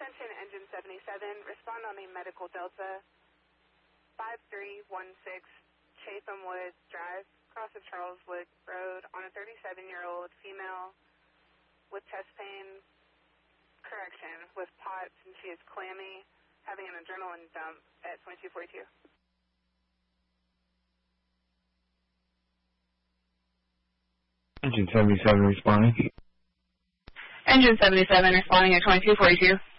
Attention Engine 77, respond on a medical Delta 5316 Chatham Woods Drive, cross of Charles Wood Road on a 37-year-old female with chest pain, correction, with POTS, and she is clammy, having an adrenaline dump at 2242. Engine 77 responding. Engine 77 responding at 2242.